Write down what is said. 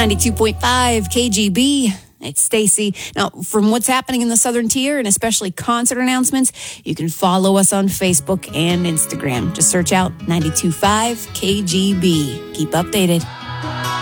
92.5 KGB. It's Stacy. Now, from what's happening in the Southern Tier and especially concert announcements, you can follow us on Facebook and Instagram. Just search out 92.5 KGB. Keep updated.